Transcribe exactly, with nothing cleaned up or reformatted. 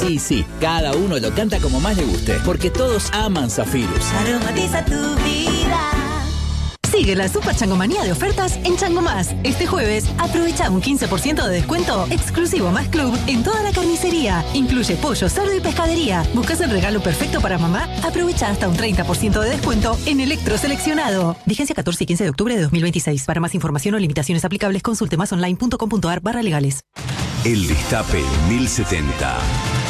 Sí, sí, cada uno lo canta como más le guste, porque todos aman Zafirus. Aromatiza tu vida. Sigue la super changomanía de ofertas en Chango Más. Este jueves, aprovecha un quince por ciento de descuento exclusivo Más Club en toda la carnicería. Incluye pollo, cerdo y pescadería. ¿Buscas el regalo perfecto para mamá? Aprovecha hasta un treinta por ciento de descuento en electro seleccionado. Vigencia catorce y quince de octubre de dos mil veintiséis. Para más información o limitaciones aplicables, consulte másonline punto com punto ar barra legales. El Destape mil setenta.